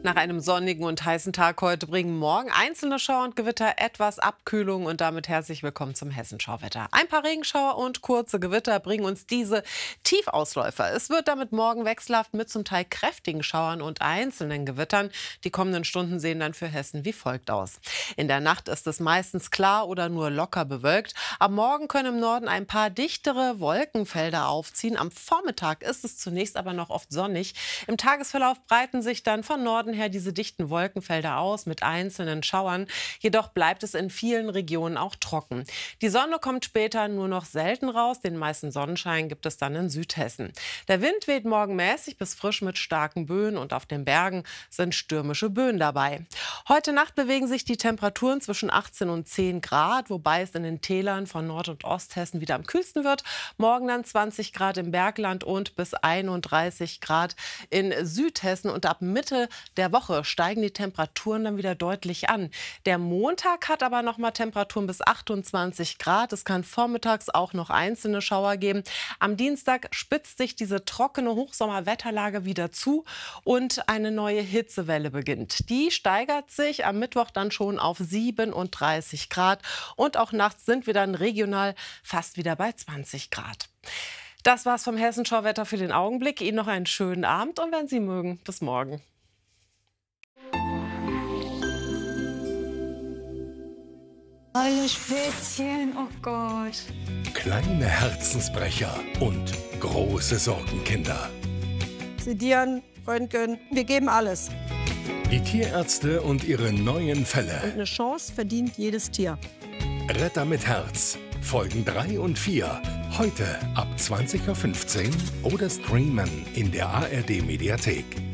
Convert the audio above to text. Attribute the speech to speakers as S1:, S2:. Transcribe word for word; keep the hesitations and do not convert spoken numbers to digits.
S1: Nach einem sonnigen und heißen Tag heute bringen morgen einzelne Schauer und Gewitter etwas Abkühlung und damit herzlich willkommen zum Hessenschauwetter. Ein paar Regenschauer und kurze Gewitter bringen uns diese Tiefausläufer. Es wird damit morgen wechselhaft mit zum Teil kräftigen Schauern und einzelnen Gewittern. Die kommenden Stunden sehen dann für Hessen wie folgt aus. In der Nacht ist es meistens klar oder nur locker bewölkt. Am Morgen können im Norden ein paar dichtere Wolkenfelder aufziehen. Am Vormittag ist es zunächst aber noch oft sonnig. Im Tagesverlauf breiten sich dann von Norden her diese dichten Wolkenfelder aus mit einzelnen Schauern. Jedoch bleibt es in vielen Regionen auch trocken. Die Sonne kommt später nur noch selten raus. Den meisten Sonnenschein gibt es dann in Südhessen. Der Wind weht morgen mäßig bis frisch mit starken Böen und auf den Bergen sind stürmische Böen dabei. Heute Nacht bewegen sich die Temperaturen zwischen achtzehn und zehn Grad, wobei es in den Tälern von Nord- und Osthessen wieder am kühlsten wird. Morgen dann zwanzig Grad im Bergland und bis einunddreißig Grad in Südhessen. Und ab Mitte der Woche steigen die Temperaturen dann wieder deutlich an. Der Montag hat aber noch mal Temperaturen bis achtundzwanzig Grad. Es kann vormittags auch noch einzelne Schauer geben. Am Dienstag spitzt sich diese trockene Hochsommerwetterlage wieder zu und eine neue Hitzewelle beginnt. Die steigert sich am Mittwoch dann schon auf siebenunddreißig Grad und auch nachts sind wir dann regional fast wieder bei zwanzig Grad. Das war's vom Hessenschauwetter für den Augenblick. Ihnen noch einen schönen Abend und wenn Sie mögen, bis morgen.
S2: Alle Spätzchen, oh Gott.
S3: Kleine Herzensbrecher und große Sorgenkinder.
S4: Sedieren, Röntgen, wir geben alles.
S3: Die Tierärzte und ihre neuen
S4: Und
S3: Fälle.
S4: eine Chance verdient jedes Tier.
S3: Retter mit Herz. Folgen drei und vier. Heute ab zwanzig Uhr fünfzehn oder streamen in der A R D Mediathek.